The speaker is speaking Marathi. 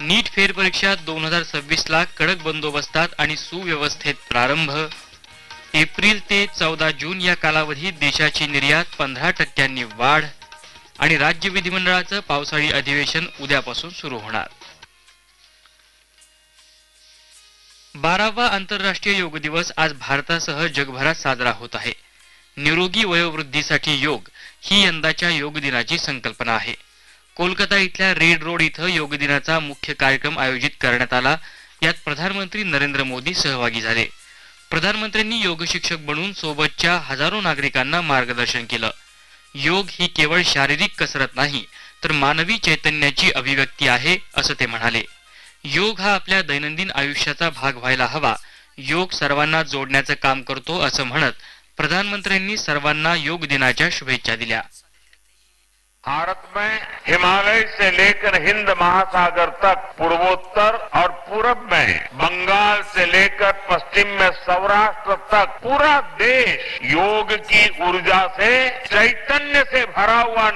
नीट फेरपरीक्षा 2026 ला कडक बंदोबस्तात आणि सुव्यवस्थेत प्रारंभ. एप्रिल ते 14 जून या कालावधीत देशाची निर्यात 15% वाढ. आणि राज्य विधिमंडळाचं पावसाळी अधिवेशन उद्यापासून सुरू होणार. 12वा आंतरराष्ट्रीय योग दिवस आज भारतासह जगभरात साजरा होत आहे. निरोगी वयोवृद्धीसाठी योग ही यंदाच्या योग दिनाची संकल्पना आहे. कोलकाता इथल्या रेड रोड इथं योग दिनाचा मुख्य कार्यक्रम आयोजित करण्यात आला. यात प्रधानमंत्री नरेंद्र मोदी सहभागी झाले. प्रधानमंत्र्यांनी योग शिक्षक बनून सोबतच्या हजारो नागरिकांना मार्गदर्शन केलं. योग ही केवळ शारीरिक कसरत नाही तर मानवी चैतन्याची अभिव्यक्ती आहे असं ते म्हणाले. योग हा आपल्या दैनंदिन आयुष्याचा भाग व्हायला हवा. योग सर्वांना जोडण्याचं काम करतो असं म्हणत प्रधानमंत्र्यांनी सर्वांना योग दिनाच्या शुभेच्छा दिल्या. भारत में हिमालय से लेकर हिंद महासागर तक, पूर्वोत्तर और पूरब में बंगाल से लेकर पश्चिम में सौराष्ट्र तक पूरा देश योग की ऊर्जा से चैतन्य से भरा हुआ